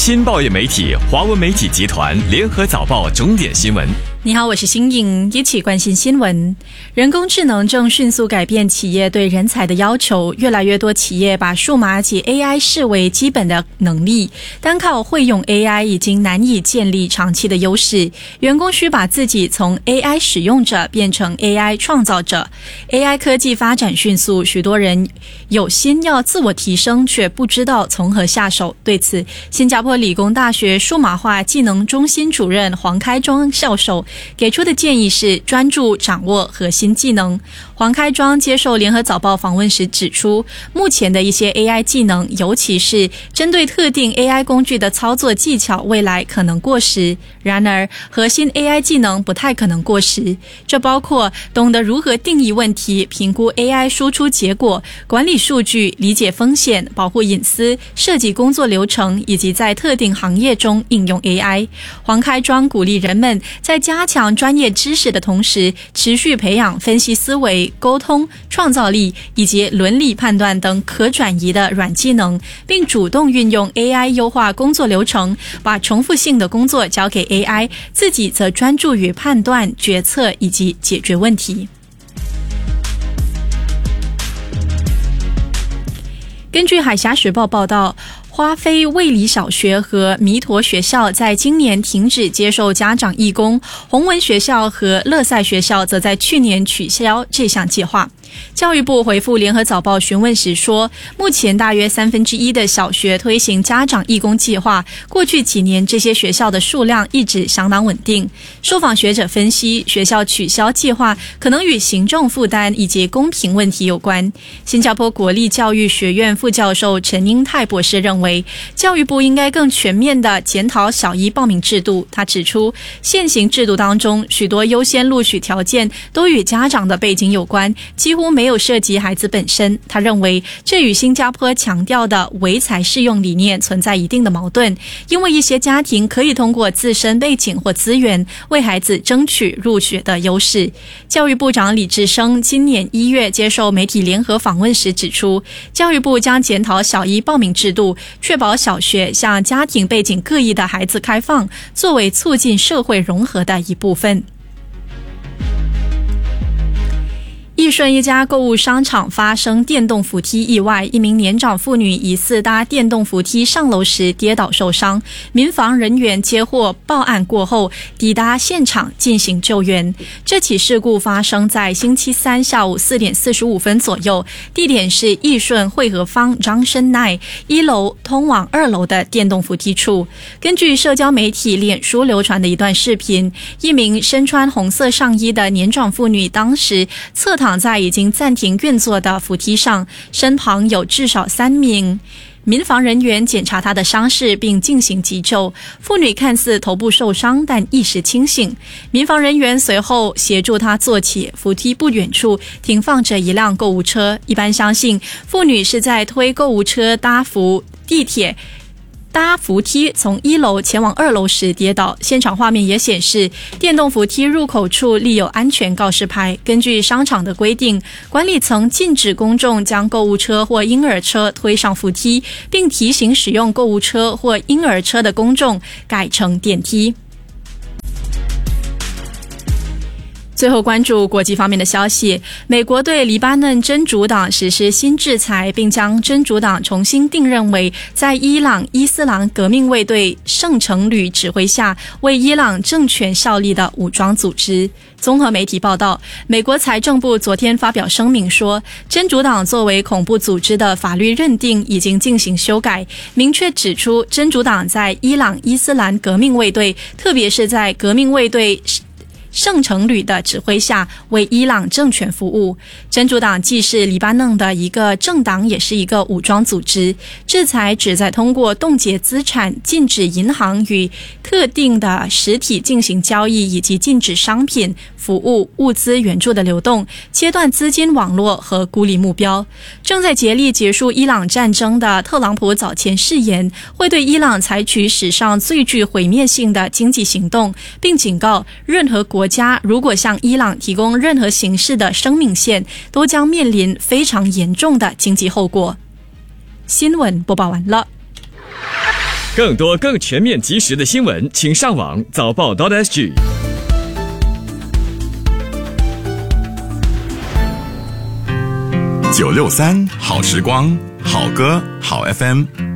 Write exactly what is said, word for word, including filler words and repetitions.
新报业媒体华文媒体集团联合早报钟点新闻。 你好，我是新颖，一起关心新闻。人工智能正迅速改变企业对人才的要求，越来越多企业把数码及 A I 视为基本的能力，单靠会用 A I 已经难以建立长期的优势，员工需把自己从 A I 使用者变成 A I 创造者。A I 科技发展迅速，许多人有心要自我提升，却不知道从何下手。对此，新加坡理工大学数码化技能中心主任黄开庄教授给出的建议是专注掌握核心技能。黄开庄接受联合早报访问时指出，目前的一些 A I 技能，尤其是针对特定 A I 工具的操作技巧，未来可能过时。然而，核心 A I 技能不太可能过时，这包括懂得如何定义问题、评估 A I 输出结果、管理数据、理解风险、保护隐私、设计工作流程，以及在特定行业中应用 A I。黄开庄鼓励人们在加强专业知识的同时，持续培养分析思维、沟通、创造力以及伦理判断等可转移的软技能，并主动运用 A I 优化工作流程，把重复性的工作交给 A I， 自己则专注于判断、决策以及解决问题。根据海峡时报报道，花飞卫理小学和弥陀学校在今年停止接受家长义工，洪文学校和乐赛学校则在去年取消这项计划。教育部回复联合早报询问时说，目前大约三分之一的小学推行家长义工计划，过去几年这些学校的数量一直相当稳定。受访学者分析，学校取消计划可能与行政负担以及公平问题有关。新加坡国立教育学院副教授陈英泰博士认为，教育部应该更全面地检讨小一报名制度。他指出，现行制度当中许多优先录取条件都与家长的背景有关，几乎没有涉及孩子本身。他认为这与新加坡强调的唯才适用理念存在一定的矛盾，因为一些家庭可以通过自身背景或资源为孩子争取入学的优势。教育部长李志生今年一月接受媒体联合访问时指出，教育部将检讨小一报名制度，确保小学向家庭背景各异的孩子开放，作为促进社会融合的一部分。义顺一家购物商场发生电动扶梯意外，一名年长妇女疑似搭电动扶梯上楼时跌倒受伤，民防人员接获报案过后抵达现场进行救援。这起事故发生在星期三下午四点四十五分左右，地点是义顺汇合坊张生奈一楼通往二楼的电动扶梯处。根据社交媒体脸书流传的一段视频，一名身穿红色上衣的年长妇女当时侧躺在已经暂停运作的扶梯上，身旁有至少三名民防人员检查她的伤势并进行急救。妇女看似头部受伤，但意识清醒。民防人员随后协助她坐起，扶梯不远处停放着一辆购物车。一般相信妇女是在推购物车搭扶地铁搭扶梯从一楼前往二楼时跌倒。现场画面也显示，电动扶梯入口处立有安全告示牌。根据商场的规定，管理层禁止公众将购物车或婴儿车推上扶梯，并提醒使用购物车或婴儿车的公众改乘电梯。最后关注国际方面的消息，美国对黎巴嫩真主党实施新制裁，并将真主党重新定任为在伊朗伊斯兰革命卫队圣城旅指挥下为伊朗政权效力的武装组织。综合媒体报道，美国财政部昨天发表声明说，真主党作为恐怖组织的法律认定已经进行修改，明确指出真主党在伊朗伊斯兰革命卫队，特别是在革命卫队圣城旅的指挥下为伊朗政权服务。真主党既是黎巴嫩的一个政党，也是一个武装组织。制裁旨在通过冻结资产、禁止银行与特定的实体进行交易，以及禁止商品、服务、物资援助的流动，切断资金网络和孤立目标。正在竭力结束伊朗战争的特朗普早前誓言会对伊朗采取史上最具毁灭性的经济行动，并警告任何国家如果向伊朗提供任何形式的生命线，都将面临非常严重的经济后果。新闻播报完了。 更多更全面及时的新闻，请上网早报 .sg。 九六三好时光，好歌好 F M。